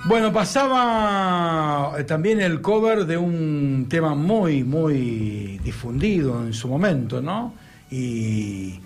Bueno, pasaba también el cover de un tema muy, muy difundido en su momento, ¿no? Y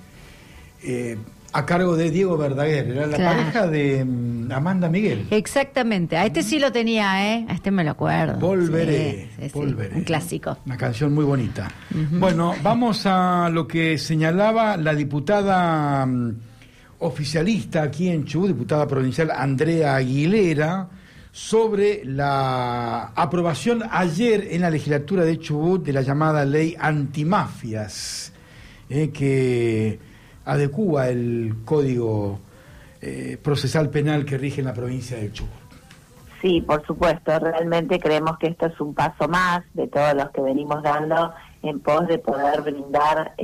a cargo de Diego Verdaguer, era la pareja de Amanda Miguel. Exactamente, a este sí lo tenía, ¿eh? A este me lo acuerdo. Volveré, sí, volveré. Un clásico. Una canción muy bonita. Bueno, vamos a lo que señalaba la diputada oficialista aquí en Chubut, diputada provincial Andrea Aguilera, sobre la aprobación ayer en la legislatura de Chubut de la llamada ley antimafias, que adecúa el código procesal penal que rige en la provincia de Chubut. Sí, por supuesto, realmente creemos que esto es un paso más de todos los que venimos dando en pos de poder brindar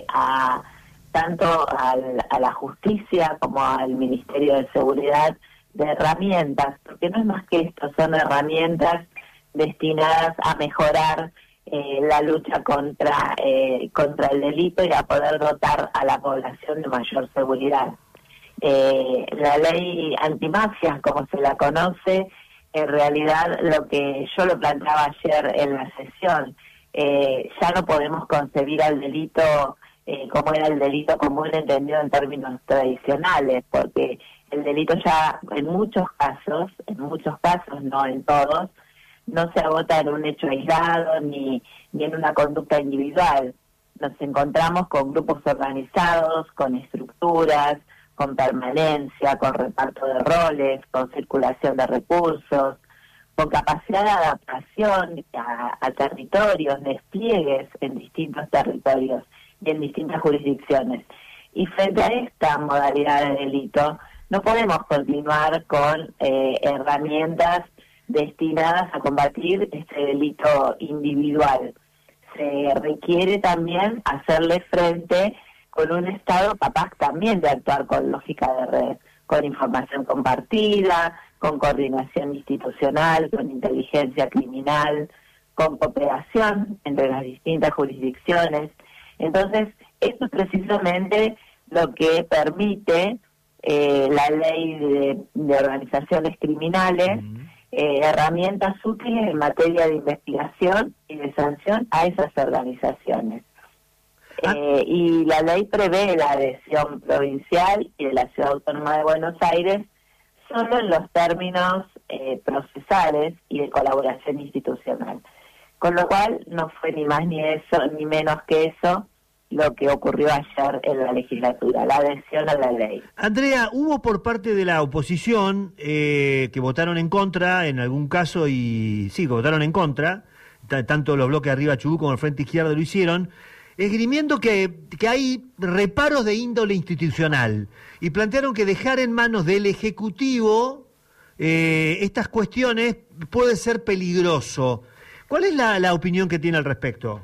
tanto a la justicia como al Ministerio de Seguridad de herramientas, porque no es más que esto, son herramientas destinadas a mejorar la lucha contra el delito y a poder dotar a la población de mayor seguridad. La ley antimafias, como se la conoce, en realidad lo que yo lo planteaba ayer en la sesión, ya no podemos concebir al delito como era el delito común entendido en términos tradicionales, porque el delito ya en muchos casos, no en todos, no se agota en un hecho aislado ni en una conducta individual. Nos encontramos con grupos organizados, con estructuras, con permanencia, con reparto de roles, con circulación de recursos, con capacidad de adaptación a territorios, despliegues en distintos territorios y en distintas jurisdicciones. Y frente a esta modalidad de delito, no podemos continuar con herramientas destinadas a combatir este delito individual. Se requiere también hacerle frente con un Estado capaz también de actuar con lógica de red, con información compartida, con coordinación institucional, con inteligencia criminal, con cooperación entre las distintas jurisdicciones. Entonces, esto es precisamente lo que permite la ley de organizaciones criminales, herramientas útiles en materia de investigación y de sanción a esas organizaciones. Y la ley prevé la adhesión provincial y de la Ciudad Autónoma de Buenos Aires solo en los términos procesales y de colaboración institucional. Con lo cual no fue ni más ni eso ni menos que eso lo que ocurrió ayer en la legislatura, la adhesión a la ley. Andrea, hubo por parte de la oposición que votaron en contra, en algún caso, que votaron en contra, tanto los bloques Arriba Chubut como el Frente Izquierda lo hicieron, esgrimiendo que hay reparos de índole institucional, y plantearon que dejar en manos del Ejecutivo estas cuestiones puede ser peligroso. ¿Cuál es la opinión que tiene al respecto?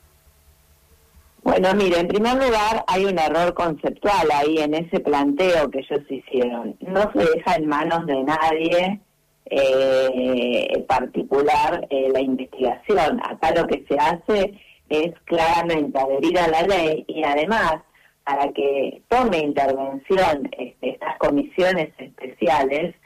Bueno, mire, en primer lugar hay un error conceptual ahí en ese planteo que ellos hicieron. No se deja en manos de nadie en particular la investigación. Acá lo que se hace es claramente adherir a la ley y además para que tome intervención estas comisiones especiales,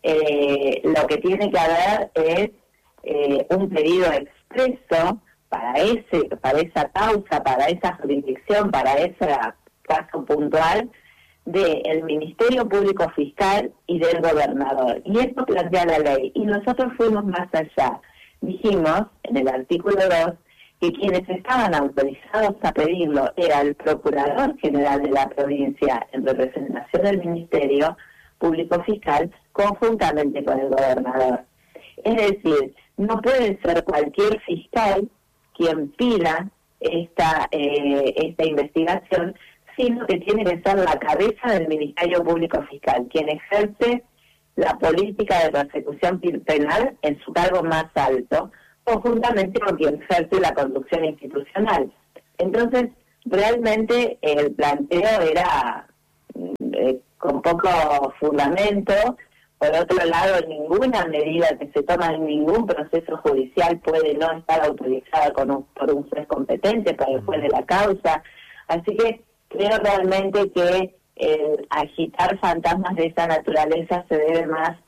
lo que tiene que haber es un pedido expreso para esa causa, para esa jurisdicción, para ese caso puntual del Ministerio Público Fiscal y del gobernador. Y esto plantea la ley. Y nosotros fuimos más allá. Dijimos, en el artículo 2, que quienes estaban autorizados a pedirlo era el Procurador General de la provincia en representación del Ministerio Público Fiscal, conjuntamente con el gobernador. Es decir, no puede ser cualquier fiscal quien pida esta investigación, sino que tiene que ser la cabeza del Ministerio Público Fiscal, quien ejerce la política de persecución penal en su cargo más alto, conjuntamente con quien ejerce la conducción institucional. Entonces, realmente el planteo era con poco fundamento. Por otro lado, ninguna medida que se toma en ningún proceso judicial puede no estar autorizada por un juez competente para el juez de la causa. Así que creo realmente que el agitar fantasmas de esa naturaleza se debe más a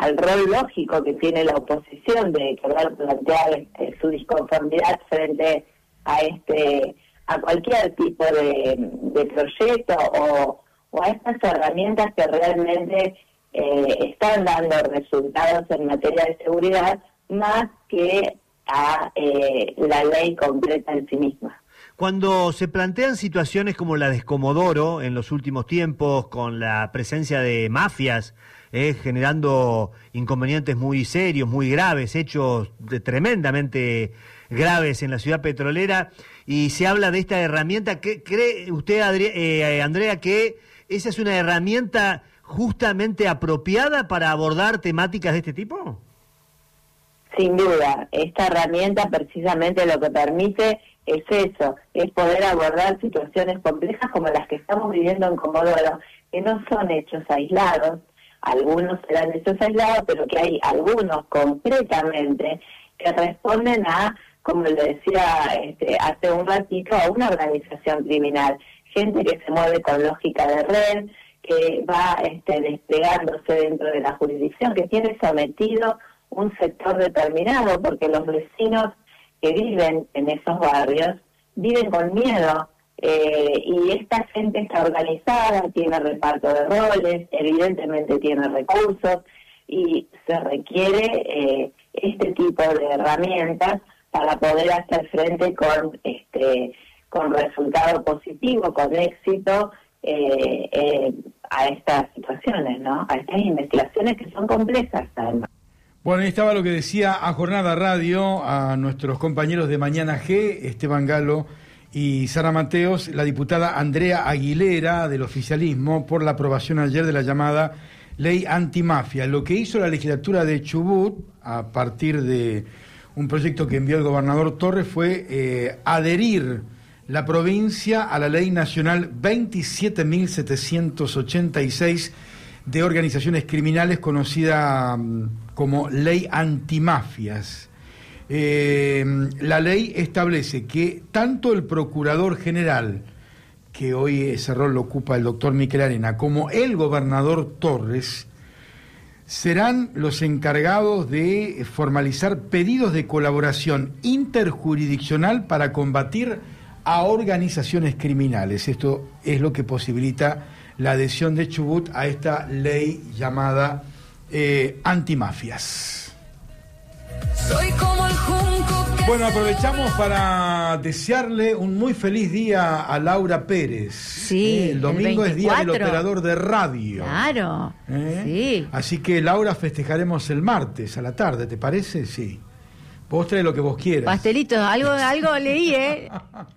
al rol lógico que tiene la oposición de querer plantear su disconformidad frente a cualquier tipo de proyecto o a estas herramientas que realmente están dando resultados en materia de seguridad, más que a la ley completa en sí misma. Cuando se plantean situaciones como la de Comodoro en los últimos tiempos, con la presencia de mafias, generando inconvenientes muy serios, muy graves, hechos tremendamente graves en la ciudad petrolera, y se habla de esta herramienta, ¿cree usted, Andrea, que esa es una herramienta justamente apropiada para abordar temáticas de este tipo? Sin duda, esta herramienta precisamente lo que permite es eso, es poder abordar situaciones complejas como las que estamos viviendo en Comodoro, que no son hechos aislados, algunos serán hechos aislados, pero que hay algunos concretamente que responden a, como le decía hace un ratito, a una organización criminal, gente que se mueve con lógica de red, que va desplegándose dentro de la jurisdicción, que tiene sometido un sector determinado, porque los vecinos que viven en esos barrios viven con miedo, y esta gente está organizada, tiene reparto de roles, evidentemente tiene recursos, y se requiere este tipo de herramientas para poder hacer frente con resultado positivo, con éxito, a estas situaciones, ¿no? A estas investigaciones que son complejas, además. Bueno, ahí estaba lo que decía a Jornada Radio, a nuestros compañeros de Mañana G, Esteban Galo y Sara Mateos, la diputada Andrea Aguilera del oficialismo por la aprobación ayer de la llamada Ley Antimafia. Lo que hizo la legislatura de Chubut, a partir de un proyecto que envió el gobernador Torres, fue adherir la provincia a la Ley Nacional 27.786 de organizaciones criminales, conocida como Ley Antimafias. La ley establece que tanto el Procurador General, que hoy ese rol lo ocupa el doctor Miquel Arena, como el gobernador Torres, serán los encargados de formalizar pedidos de colaboración interjurisdiccional para combatir a organizaciones criminales. Esto es lo que posibilita la adhesión de Chubut a esta ley llamada Antimafias. Soy como el junco que... Bueno, aprovechamos para desearle un muy feliz día a Laura Pérez. Sí, el domingo el es día del 24. operador de radio. Claro, sí. Así que, Laura, festejaremos el martes a la tarde, ¿te parece? Sí. Vos trae lo que vos quieras. Pastelito, algo leí, ¿eh?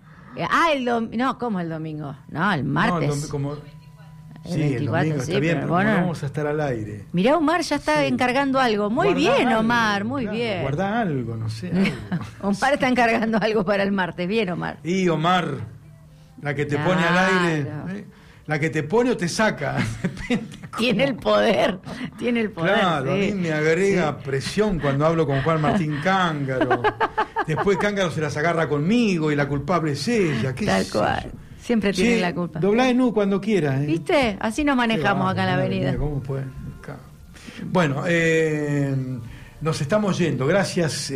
No, ¿cómo el domingo? No, el martes. Sí, el domingo está sí, bien, pero pero bueno, no vamos a estar al aire. Mirá, Omar ya está encargando algo. Muy Guardá bien, algo, Omar, muy claro, bien. Guardá algo, no sé. Algo. Omar está encargando algo para el martes. Bien, Omar. Y Omar, la que te pone al aire, la que te pone o te saca. Tiene el poder, tiene el poder. Claro, sí. a mí me agrega presión cuando hablo con Juan Martín Cángaro. Después Cángaro se las agarra conmigo y la culpable es ella. ¿Qué Tal es cual. eso? Siempre tiene la culpa. Doblá en U cuando quieras. ¿Viste? Así nos manejamos acá en la avenida. ¿Cómo puede? Bueno, nos estamos yendo. Gracias,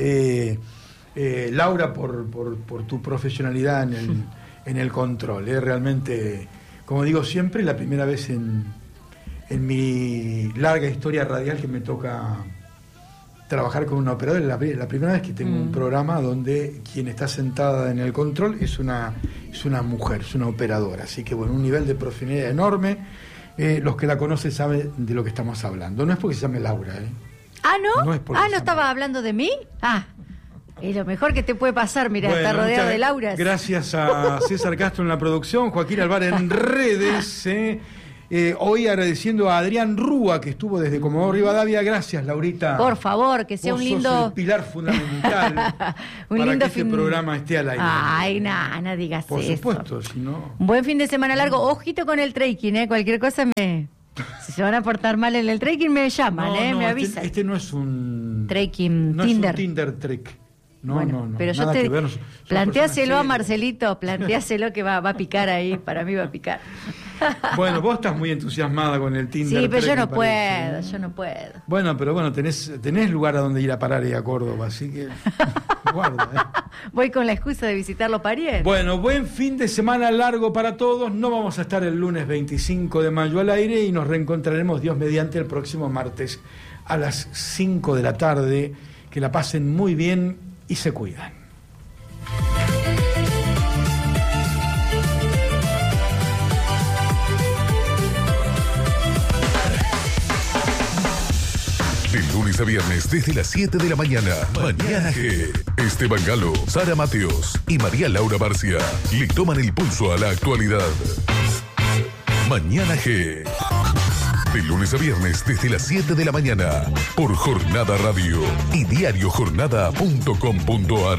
Laura, por tu profesionalidad en el control. Realmente, como digo siempre, la primera vez en mi larga historia radial que me toca trabajar con una operadora. La primera vez que tengo un programa donde quien está sentada en el control es una mujer, es una operadora. Así que, bueno, un nivel de profesionalidad enorme. Los que la conocen saben de lo que estamos hablando. No es porque se llame Laura, ¿eh? Ah, ¿no? No es porque ¿no estabas hablando de mí? Es lo mejor que te puede pasar, mira, Bueno, está rodeado muchas de Lauras. Gracias a César Castro en la producción, Joaquín Alvar en redes. Hoy agradeciendo a Adrián Rúa, que estuvo desde Comodoro Rivadavia. Gracias, Laurita. Por favor, que sea Vos un sos lindo... el pilar fundamental un para lindo que este programa esté al aire. Ay, no digas Por eso. supuesto, si no... Un buen fin de semana largo. Ojito con el trekking, cualquier cosa si se van a portar mal en el trekking me llaman, me avisan. Este no es un... Trekking, no Tinder. Es un Tinder trek. No, bueno, no. Pero yo nada te... que ver, Plantéaselo a personas serias. Marcelito, plantéaselo que va a picar ahí, para mí va a picar. Bueno, vos estás muy entusiasmada con el Tinder. Sí, pero yo no parece. puedo. Bueno, pero bueno, tenés lugar a donde ir a parar a Córdoba, así que guarda. Voy con la excusa de visitar los parientes. Bueno, buen fin de semana largo para todos. No vamos a estar el lunes 25 de mayo al aire y nos reencontraremos, Dios mediante, el próximo martes a las 5 de la tarde. Que la pasen muy bien y se cuidan. De lunes a viernes desde las 7 de la mañana. Mañana G. Esteban Galo, Sara Mateos y María Laura Barcia le toman el pulso a la actualidad. Mañana G. De lunes a viernes desde las 7 de la mañana. Por Jornada Radio y diariojornada.com.ar.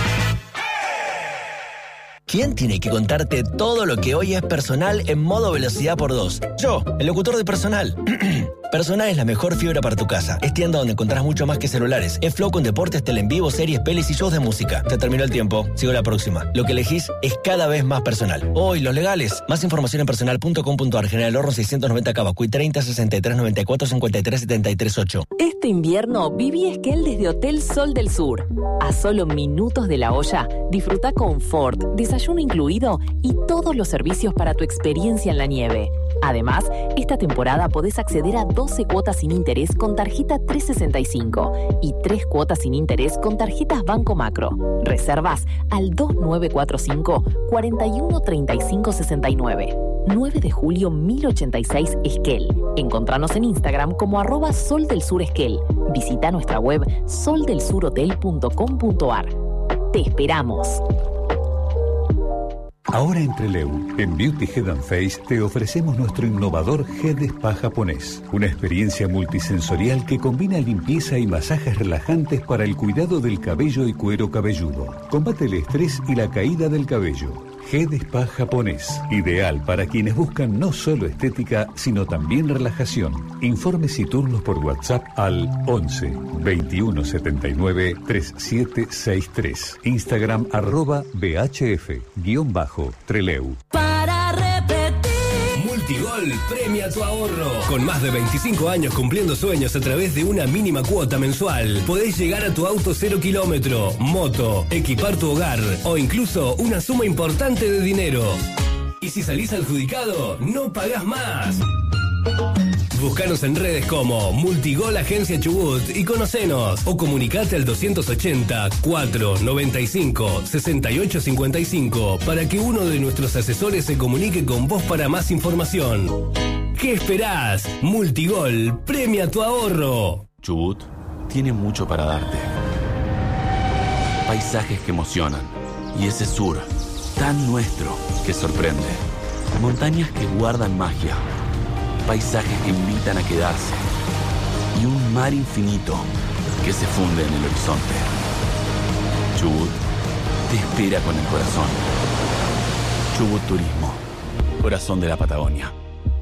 ¿Quién tiene que contarte todo lo que hoy es Personal en modo velocidad por 2? Yo, el locutor de Personal. Personal es la mejor fibra para tu casa. Es tienda donde encontrás mucho más que celulares. Es flow con deportes, tele en vivo, series, pelis y shows de música. Se terminó el tiempo. Sigo la próxima. Lo que elegís es cada vez más Personal. Hoy, los legales. Más información en personal.com.ar. General Horno 690 Cavacuy 30 63 94 53 73 8. Este invierno viví Esquel desde Hotel Sol del Sur. A solo minutos de La Olla, disfruta confort, desayuno incluido y todos los servicios para tu experiencia en la nieve. Además, esta temporada podés acceder a 12 cuotas sin interés con tarjeta 365 y 3 cuotas sin interés con tarjetas Banco Macro. Reservas al 2945 41 35 69. 9 de julio 1086 Esquel. Encontranos en Instagram como @soldelsuresquel. Visita nuestra web soldelsurhotel.com.ar. Te esperamos. Ahora en Trelew, en Beauty Head and Face, te ofrecemos nuestro innovador Head Spa japonés. Una experiencia multisensorial que combina limpieza y masajes relajantes para el cuidado del cabello y cuero cabelludo. Combate el estrés y la caída del cabello. Head Spa japonés, ideal para quienes buscan no solo estética, sino también relajación. Informes y turnos por WhatsApp al 11 21 79 3763. Instagram @BHF_Treleu. Para repetir. Multigol premia tu ahorro. Con más de 25 años cumpliendo sueños a través de una mínima cuota mensual, podés llegar a tu auto 0 kilómetro, moto, equipar tu hogar o incluso una suma importante de dinero. Y si salís adjudicado, no pagás más. Búscanos en redes como Multigol Agencia Chubut y conocenos. O comunicate al 280 495 6855 para que uno de nuestros asesores se comunique con vos para más información. ¿Qué esperás? Multigol premia tu ahorro. Chubut tiene mucho para darte. Paisajes que emocionan. Y ese sur, tan nuestro, que sorprende. Montañas que guardan magia. Paisajes que invitan a quedarse y un mar infinito que se funde en el horizonte. Chubut te espera con el corazón. Chubut Turismo, corazón de la Patagonia.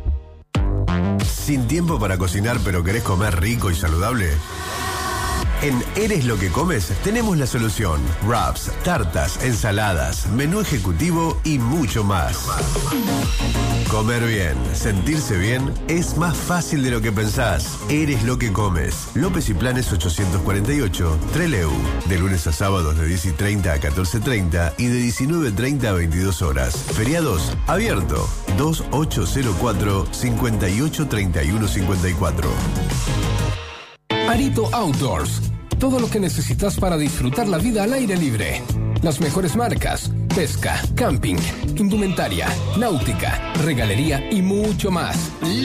¿Sin tiempo para cocinar pero querés comer rico y saludable? En Eres lo que comes tenemos la solución. Wraps, tartas, ensaladas, menú ejecutivo y mucho más. Comer bien, sentirse bien es más fácil de lo que pensás. Eres lo que comes. López y Planes 848, Trelew. De lunes a sábados de 10:30 a 14:30 y de 19:30 a 22 horas. Feriados, abierto. 2804 58 31 54. Arito Outdoors. Todo lo que necesitas para disfrutar la vida al aire libre. Las mejores marcas, pesca, camping, indumentaria, náutica, regalería y mucho más.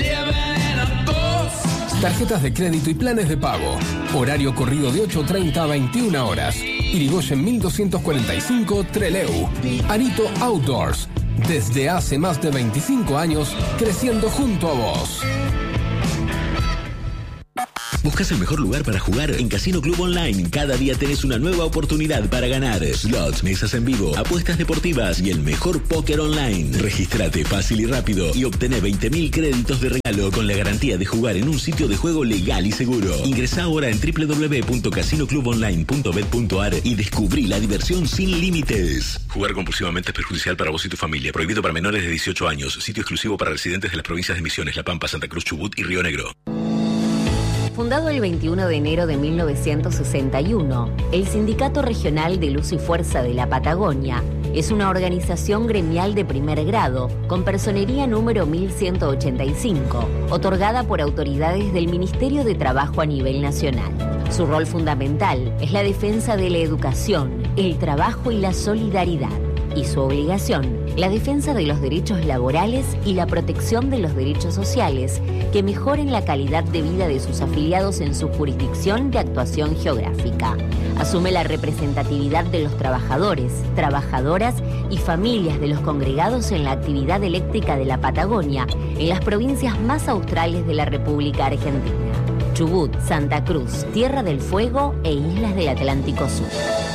Tarjetas de crédito y planes de pago. Horario corrido de 8:30 a 21 horas. Irigoyen 1245 Trelew. Arito Outdoors. Desde hace más de 25 años, creciendo junto a vos. ¿Buscas el mejor lugar para jugar? En Casino Club Online, cada día tenés una nueva oportunidad para ganar. Slots, mesas en vivo, apuestas deportivas y el mejor póker online. Regístrate fácil y rápido y obtené 20.000 créditos de regalo con la garantía de jugar en un sitio de juego legal y seguro. Ingresá ahora en www.casinoclubonline.bet.ar y descubrí la diversión sin límites. Jugar compulsivamente es perjudicial para vos y tu familia. Prohibido para menores de 18 años. Sitio exclusivo para residentes de las provincias de Misiones, La Pampa, Santa Cruz, Chubut y Río Negro. Fundado el 21 de enero de 1961, el Sindicato Regional de Luz y Fuerza de la Patagonia es una organización gremial de primer grado con personería número 1185, otorgada por autoridades del Ministerio de Trabajo a nivel nacional. Su rol fundamental es la defensa de la educación, el trabajo y la solidaridad. Y su obligación, la defensa de los derechos laborales y la protección de los derechos sociales que mejoren la calidad de vida de sus afiliados en su jurisdicción de actuación geográfica. Asume la representatividad de los trabajadores, trabajadoras y familias de los congregados en la actividad eléctrica de la Patagonia en las provincias más australes de la República Argentina: Chubut, Santa Cruz, Tierra del Fuego e Islas del Atlántico Sur.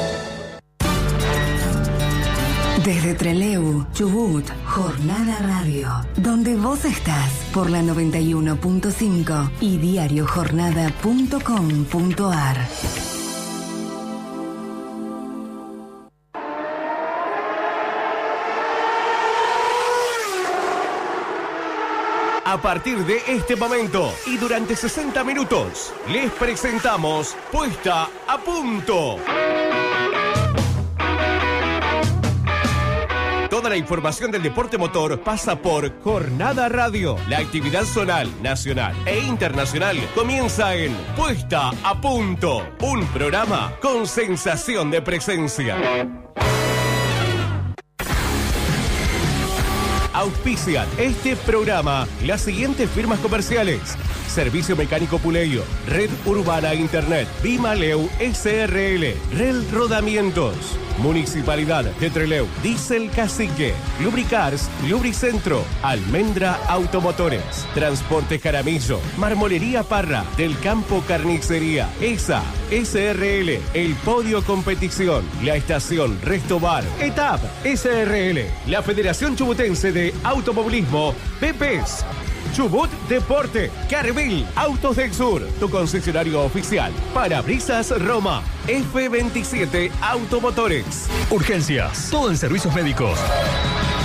Desde Trelew, Chubut, Jornada Radio, donde vos estás por la 91.5 y diariojornada.com.ar. A partir de este momento y durante 60 minutos, les presentamos Puesta a Punto. Toda la información del deporte motor pasa por Jornada Radio. La actividad zonal, nacional e internacional comienza en Puesta a Punto, un programa con sensación de presencia. Auspician este programa las siguientes firmas comerciales: Servicio Mecánico Puleyo, Red Urbana Internet, Bimaleu SRL, Rel Rodamientos, Municipalidad de Trelew, Diesel Cacique, Lubricars, Lubricentro, Almendra Automotores, Transporte Jaramillo, Marmolería Parra, Del Campo Carnicería, ESA, SRL, El Podio Competición, La Estación Resto Bar, ETAP, SRL, la Federación Chubutense de Automovilismo, PEPES, Chubut Deporte, Carvil, Autos del Sur, tu concesionario oficial, Parabrisas Roma, F27 Automotores. Urgencias, todo en servicios médicos.